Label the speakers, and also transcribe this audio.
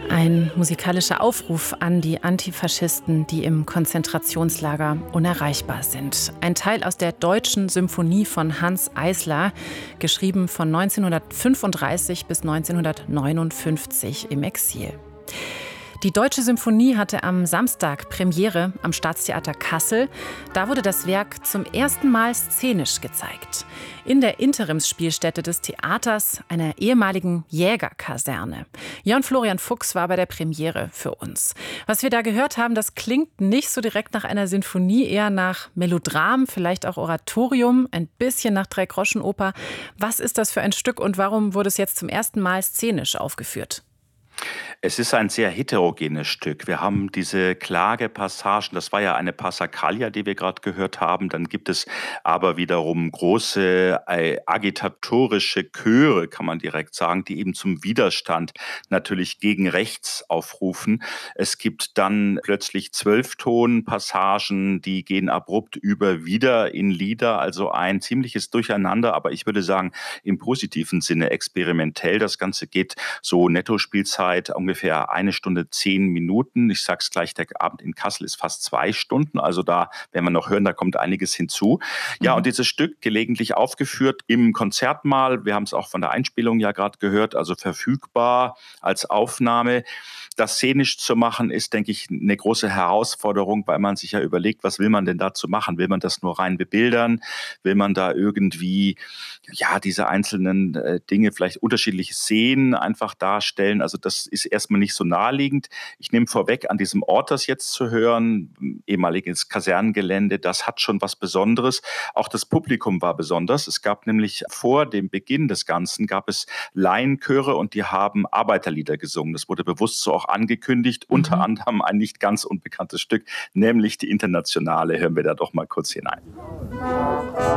Speaker 1: Ein musikalischer Aufruf an die Antifaschisten, die im Konzentrationslager unerreichbar sind. Ein Teil aus der Deutschen Symphonie von Hanns Eisler, geschrieben von 1935 bis 1959 im Exil. Die Deutsche Symphonie hatte am Samstag Premiere am Staatstheater Kassel. Da wurde das Werk zum ersten Mal szenisch gezeigt. In der Interimsspielstätte des Theaters, einer ehemaligen Jägerkaserne. Jörn Florian Fuchs war bei der Premiere für uns. Was wir da gehört haben, das klingt nicht so direkt nach einer Sinfonie, eher nach Melodram, vielleicht auch Oratorium, ein bisschen nach Dreigroschenoper. Was ist das für ein Stück und warum wurde es jetzt zum ersten Mal szenisch aufgeführt?
Speaker 2: Es ist ein sehr heterogenes Stück. Wir haben diese Klagepassagen, das war ja eine Passacaglia, die wir gerade gehört haben. Dann gibt es aber wiederum große agitatorische Chöre, kann man direkt sagen, die eben zum Widerstand natürlich gegen rechts aufrufen. Es gibt dann plötzlich 12-Ton-Passagen, die gehen abrupt über wieder in Lieder, also ein ziemliches Durcheinander, aber ich würde sagen, im positiven Sinne experimentell. Das Ganze geht so Nettospielzeit ungefähr 1 Stunde 10 Minuten. Ich sage es gleich, der Abend in Kassel ist fast 2 Stunden. Also da werden wir noch hören, da kommt einiges hinzu. Ja, und dieses Stück gelegentlich aufgeführt im Konzertmahl. Wir haben es auch von der Einspielung ja gerade gehört, also verfügbar als Aufnahme. Das szenisch zu machen ist, denke ich, eine große Herausforderung, weil man sich ja überlegt, was will man denn dazu machen? Will man das nur rein bebildern? Will man da irgendwie, ja, diese einzelnen Dinge, vielleicht unterschiedliche Szenen einfach darstellen? Also das ist erstmal nicht so naheliegend. Ich nehme vorweg, an diesem Ort das jetzt zu hören, ehemaliges Kasernengelände, das hat schon was Besonderes. Auch das Publikum war besonders. Es gab nämlich vor dem Beginn des Ganzen, gab es Laienchöre und die haben Arbeiterlieder gesungen. Das wurde bewusst so auch angekündigt. Unter anderem ein nicht ganz unbekanntes Stück, nämlich die Internationale. Hören wir da doch mal kurz hinein.